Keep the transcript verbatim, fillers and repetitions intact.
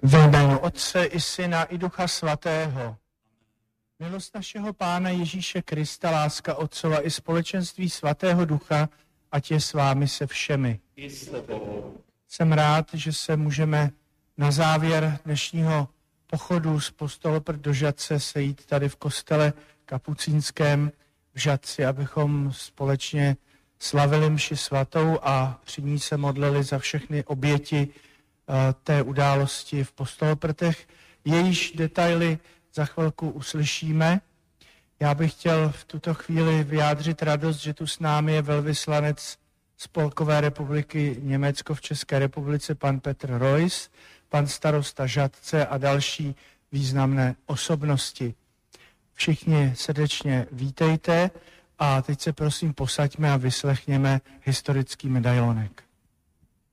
Ve jménu Otce i Syna i Ducha Svatého. Milost našeho Pána Ježíše Krista, láska Otcova i společenství Svatého Ducha, ať je s vámi se všemi. I s tebou. Jsem rád, že se můžeme na závěr dnešního pochodu z Postoloprt do Žatce sejít tady v kostele kapucínském v Žatci, abychom společně slavili mši svatou a při ní se modlili za všechny oběti té události v Postoloprtech. Jejíž detaily za chvilku uslyšíme. Já bych chtěl v tuto chvíli vyjádřit radost, že tu s námi je velvyslanec Spolkové republiky Německo v České republice, pan Petr Reuss, pan starosta Žatce a další významné osobnosti. Všichni srdečně vítejte a teď se prosím posaďme a vyslechněme historický medailonek.